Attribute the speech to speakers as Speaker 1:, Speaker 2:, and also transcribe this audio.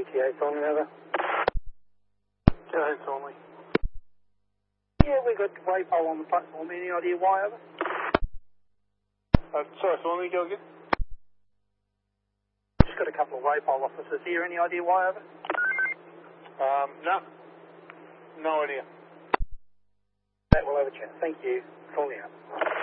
Speaker 1: ETA Thornley, over.
Speaker 2: Go ahead, Thornley.
Speaker 1: Yeah, we got waypole on the platform. Any idea why, over?
Speaker 2: Sorry, Thornley, go again?
Speaker 1: Just got a couple of waypole officers here. Any idea why, over?
Speaker 2: No. No idea.
Speaker 1: That will over chat. Thank you. Thornley out.